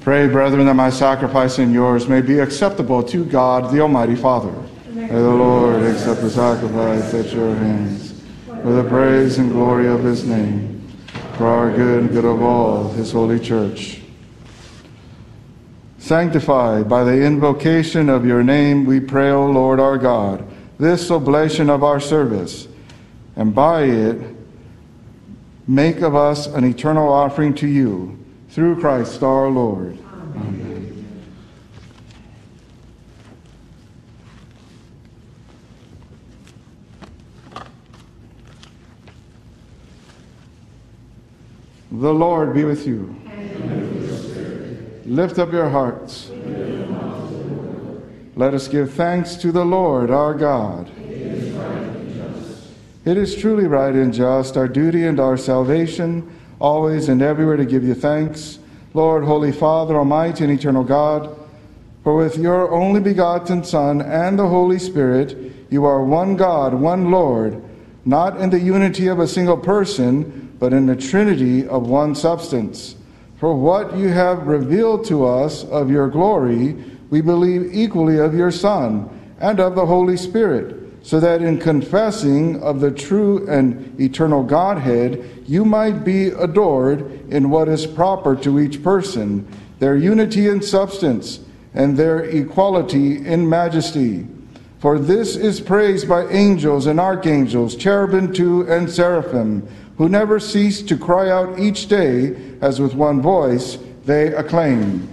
Pray, brethren, that my sacrifice and yours may be acceptable to God, the Almighty Father. May the Lord accept the sacrifice at your hands, for the praise and glory of his name, for our good and good of all his holy church. Sanctify by the invocation of your name, we pray, O Lord our God, this oblation of our service, and by it make of us an eternal offering to you, through Christ our Lord. Amen. The Lord be with you. And with your spirit. Lift up your hearts. Let us give thanks to the Lord our God. It is truly right and just, our duty and our salvation, always and everywhere to give you thanks, Lord, Holy Father, Almighty and eternal God, for with your only begotten Son and the Holy Spirit, you are one God, one Lord, not in the unity of a single person, but in the Trinity of one substance. For what you have revealed to us of your glory, we believe equally of your Son and of the Holy Spirit, so that in confessing of the true and eternal Godhead, you might be adored in what is proper to each person, their unity in substance, and their equality in majesty. For this is praised by angels and archangels, cherubim too, and seraphim, who never cease to cry out each day, as with one voice they acclaim.